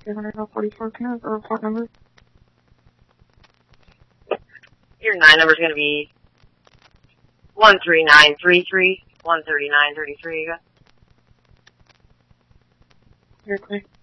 44 can or report number? Your 9 number is going to be 13933, 13933. You're clear.